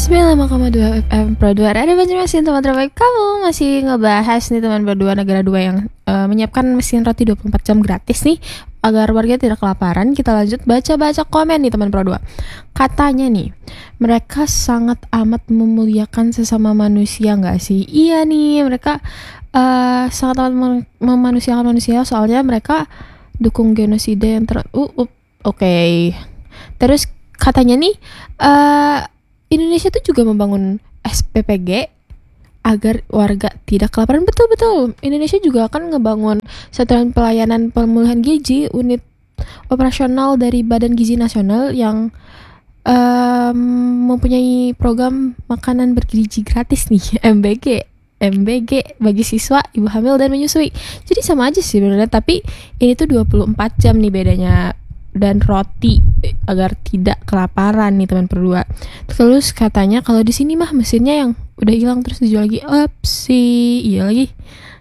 95,2 FM Pro 2 Radio Banjarmasin. Teman terbaik kamu masih ngebahas nih teman berdua negara dua yang menyiapkan mesin roti 24 jam gratis nih agar warga tidak kelaparan. Kita lanjut baca-baca komen nih teman Pro 2. Katanya nih, mereka sangat amat memuliakan sesama manusia gak sih? Iya nih, mereka sangat amat memanusiakan manusia, soalnya mereka dukung genosida yang Oke. Terus katanya nih, Indonesia tuh juga membangun SPPG agar warga tidak kelaparan. Betul. Indonesia juga akan ngebangun Satuan Pelayanan Pemulihan Gizi, unit operasional dari Badan Gizi Nasional yang mempunyai program makanan bergizi gratis nih, MBG bagi siswa, ibu hamil dan menyusui. Jadi sama aja sih sebenarnya, tapi ini tuh 24 jam nih bedanya, dan roti agar tidak kelaparan nih teman berdua. Terus katanya kalau di sini mah mesinnya yang udah hilang terus dijual lagi. Iya lagi.